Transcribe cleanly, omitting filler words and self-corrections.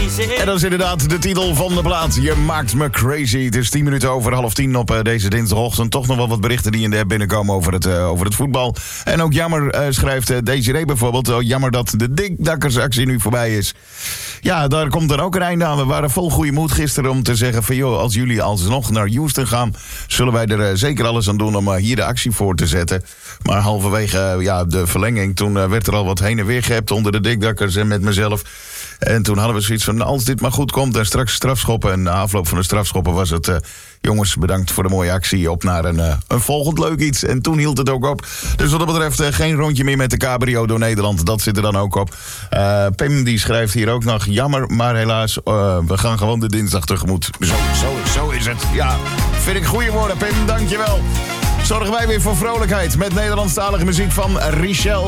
En dat is inderdaad de titel van de plaat. Je maakt me crazy. Het is 10 minuten over 9:30 op deze dinsdagochtend. Toch nog wel wat berichten die in de app binnenkomen over het voetbal. En ook jammer, schrijft Desiree bijvoorbeeld. Jammer dat de dikdakkersactie nu voorbij is. Ja, daar komt dan ook een einde aan. We waren vol goede moed gisteren om te zeggen van... joh, als jullie alsnog naar Houston gaan... zullen wij er zeker alles aan doen om hier de actie voor te zetten. Maar halverwege de verlenging... toen werd er al wat heen en weer gehept onder de dikdakkers en met mezelf... En toen hadden we zoiets van, als dit maar goed komt... en straks strafschoppen. En na afloop van de strafschoppen was het... jongens, bedankt voor de mooie actie. Op naar een volgend leuk iets. En toen hield het ook op. Dus wat dat betreft geen rondje meer met de cabrio door Nederland. Dat zit er dan ook op. Pim die schrijft hier ook nog... jammer, maar helaas, we gaan gewoon de dinsdag tegemoet. Zo is het. Ja, vind ik goede woorden, Pim. Dankjewel. Zorgen wij weer voor vrolijkheid... met Nederlandstalige muziek van Richelle.